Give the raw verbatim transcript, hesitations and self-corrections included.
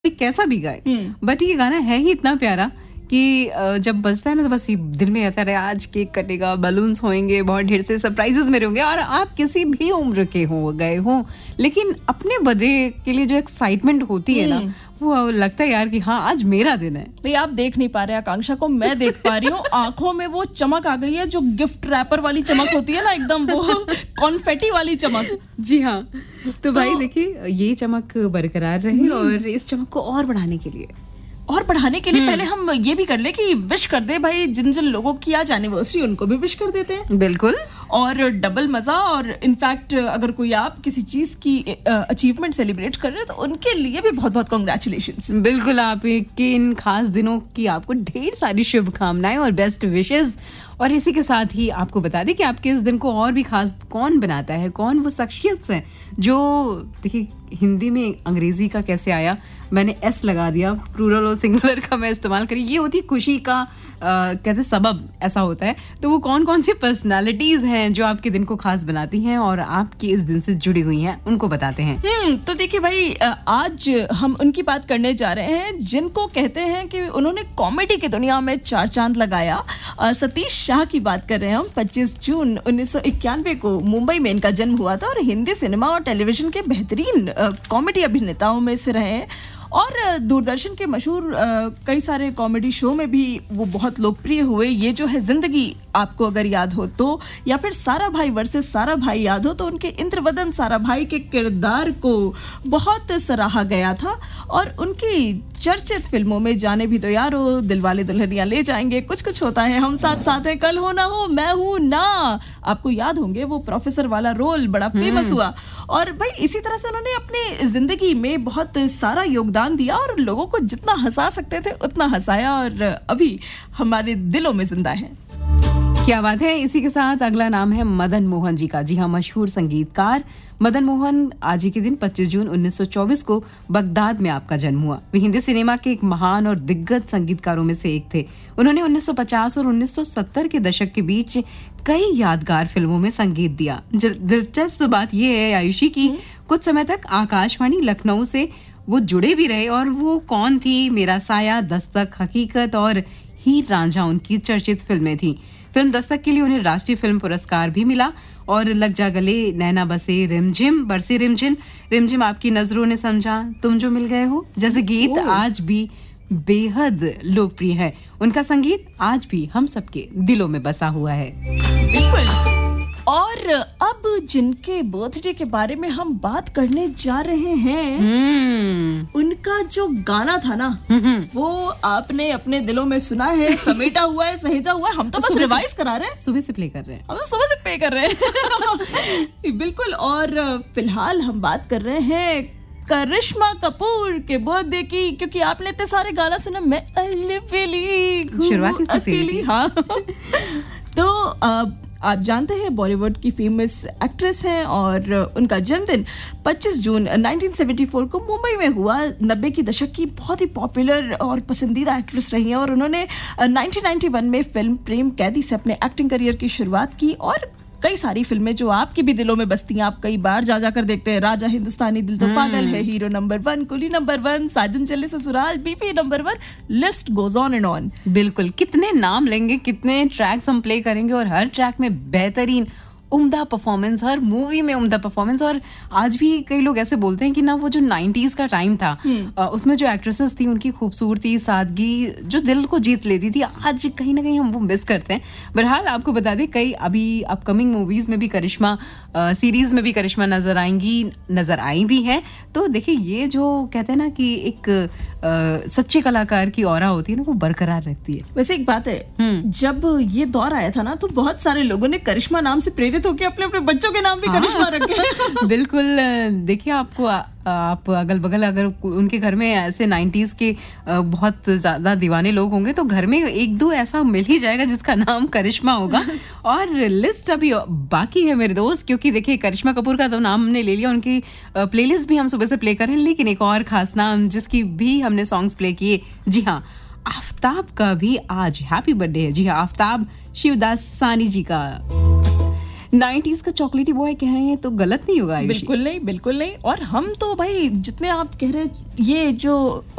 कैसा भी गाए, बट ये गाना है ही इतना प्यारा कि जब बजता है ना तो बस दिल में आता है आज केक कटेगा, बलून्स होंगे, बहुत ढेर से सरप्राइजेस मेरे होंगे। और आप किसी भी उम्र के हो गए हो, लेकिन अपने बर्थडे के लिए जो एक्साइटमेंट होती है ना, वो लगता है यार कि हाँ आज मेरा दिन है। भाई आप देख नहीं पा रहे आकांक्षा को, मैं देख पा रही हूँ। आंखों में वो चमक आ गई है जो गिफ्ट रैपर वाली चमक होती है ना, एकदम वो कॉन्फेटी वाली चमक। जी हाँ, तो, तो भाई देखिए ये चमक बरकरार रहे और इस चमक को और बढ़ाने के लिए और बढ़ाने के लिए पहले हम ये भी कर ले कि विश कर दे भाई, जिन जिन लोगों की आज एनिवर्सरी उनको भी विश कर देते हैं। बिल्कुल, और डबल मजा। और इनफैक्ट अगर कोई आप किसी चीज की अचीवमेंट सेलिब्रेट कर रहे हैं तो उनके लिए भी बहुत बहुत कांग्रेचुलेशंस। बिल्कुल, आप के इन खास दिनों की आपको ढेर सारी शुभकामनाएं और बेस्ट विशेस। और इसी के साथ ही आपको बता दें कि आपके इस दिन को और भी खास कौन बनाता है, कौन वो शख्सियत है जो, देखिए हिंदी में अंग्रेजी का कैसे आया, मैंने एस लगा दिया, प्लूरल और सिंगुलर का मैं इस्तेमाल करी, ये होती है खुशी का आ, कहते सबब ऐसा होता है। तो वो कौन कौन सी पर्सनालिटीज हैं जो आपके दिन को खास बनाती हैं और आपकी इस दिन से जुड़ी हुई हैं, उनको बताते हैं। हम्म तो देखिए भाई, आज हम उनकी बात करने जा रहे हैं जिनको कहते हैं कि उन्होंने कॉमेडी की दुनिया में चार चांद लगाया। सतीश शाह की बात कर रहे हैं हम। पच्चीस जून उन्नीस सौ इक्यानवे को मुंबई में इनका जन्म हुआ था और हिंदी सिनेमा और टेलीविजन के बेहतरीन कॉमेडी अभिनेताओं में से रहे हैं। और दूरदर्शन के मशहूर कई सारे कॉमेडी शो में भी वो बहुत लोकप्रिय हुए। ये जो है जिंदगी आपको अगर याद हो तो, या फिर सारा भाई वर्सेस सारा भाई याद हो तो, उनके इंद्रवदन सारा भाई के किरदार को बहुत सराहा गया था। और उनकी चर्चित फिल्मों में जाने भी तो यार हो, दिलवाले दुल्हनिया ले जाएंगे, कुछ कुछ होता है, हम साथ साथ हैं, कल हो ना हो, मैं हूं ना, आपको याद होंगे वो प्रोफेसर वाला रोल बड़ा फेमस हुआ। और भाई इसी तरह से उन्होंने अपनी जिंदगी में बहुत सारा योगदान दिया और लोगों को जितना हंसा सकते थे उतना हंसाया, और अभी हमारे दिलों में जिंदा है। क्या बात है। इसी के साथ अगला नाम है मदन मोहन जी का। जी हाँ, मशहूर संगीतकार मदन मोहन आज ही के दिन पच्चीस जून उन्नीस सौ चौबीस को बगदाद में आपका जन्म हुआ। वे हिंदी सिनेमा के एक महान और दिग्गज संगीतकारों में से एक थे। उन्होंने उन्नीस सौ पचास और उन्नीस सौ सत्तर के दशक के बीच कई यादगार फिल्मों में संगीत दिया। दिलचस्प बात यह है आयुषी की कुछ समय तक आकाशवाणी लखनऊ से वो जुड़े भी रहे। और वो कौन थी? मेरा साया, दस्तक, हकीकत और हीर रांझा उनकी चर्चित फिल्में थी। फिल्म दस्तक के लिए उन्हें राष्ट्रीय फिल्म पुरस्कार भी मिला। और लग जा गले, नैना बसे, रिमझिम, बरसे रिमझिम, रिमझिम आपकी नजरों ने समझा, तुम जो मिल गए हो जैसे गीत आज भी बेहद लोकप्रिय है। उनका संगीत आज भी हम सबके दिलों में बसा हुआ है। बिल्कुल। और अब जिनके बर्थडे के बारे में हम बात करने जा रहे हैं, उनका जो गाना था ना, वो आपने अपने दिलों में सुना है, समेटा हुआ है, सहेजा हुआ है। हम तो बस रिवाइज करा रहे हैं, सुबह से प्ले कर रहे हैं, हम तो सुबह से प्ले कर रहे हैं। बिल्कुल। और फिलहाल हम बात कर रहे हैं करिश्मा कपूर के बर्थडे की, क्योंकि आपने इतने सारे गाना सुना, मैं अलबेली शुरुआती से अकेली। हाँ। तो आप जानते हैं बॉलीवुड की फेमस एक्ट्रेस हैं और उनका जन्मदिन पच्चीस जून उन्नीस सौ चौहत्तर को मुंबई में हुआ। नब्बे की दशक की बहुत ही पॉपुलर और पसंदीदा एक्ट्रेस रही हैं और उन्होंने उन्नीस सौ इक्यानवे में फिल्म प्रेम कैदी से अपने एक्टिंग करियर की शुरुआत की। और कई सारी फिल्में जो आपके भी दिलों में बसती हैं, आप कई बार जा जाकर देखते हैं। राजा हिंदुस्तानी, दिल तो पागल है, हीरो नंबर वन, कुली नंबर वन, साजन चले ससुराल, BP number one, list goes on and on. बिल्कुल, कितने नाम लेंगे, कितने ट्रैक्स हम प्ले करेंगे और हर ट्रैक में बेहतरीन उम्दा परफॉर्मेंस, हर मूवी में उम्दा परफॉर्मेंस। और आज भी कई लोग ऐसे बोलते हैं कि ना वो जो नाइंटीज़ का टाइम था, आ, उसमें जो एक्ट्रेसेस थी उनकी खूबसूरती, सादगी जो दिल को जीत लेती थी, आज कहीं ना कहीं हम वो मिस करते हैं। बहरहाल आपको बता दें, कई अभी अपकमिंग मूवीज में भी करिश्मा, सीरीज में भी करिश्मा नजर आएंगी, नजर आई भी हैं। तो देखिए ये जो कहते हैं ना कि एक आ, सच्चे कलाकार की ऑरा होती है ना, वो बरकरार रहती है। वैसे एक बात है, जब ये दौर आया था ना तो बहुत सारे लोगों ने करिश्मा नाम से प्रेरित होकर अपने अपने बच्चों के नाम भी हाँ। करिश्मा रखे। बिल्कुल। देखिए आपको आ, आप अगल बगल अगर उनके घर में ऐसे नाइंटीज़ के बहुत ज्यादा दीवाने लोग होंगे तो घर में एक दो ऐसा मिल ही जाएगा जिसका नाम करिश्मा होगा। और लिस्ट अभी बाकी है मेरे दोस्त, क्योंकि देखिए करिश्मा कपूर का तो नाम हमने ले लिया, उनकी प्लेलिस्ट भी हम सुबह से प्ले करें, लेकिन एक और खास नाम जिसकी भी हमने सॉन्ग्स प्ले किए, जी हाँ, आफ्ताब का भी आज हैप्पी बर्थडे है। जी हाँ, आफ्ताब शिवदास सानी जी का। नाइंटीज़ का चॉकलेटी बॉय कह रहे हैं तो गलत नहीं होगा? बिल्कुल नहीं, बिल्कुल नहीं। और हम तो भाई जितने आप कह रहे हैं, ये जो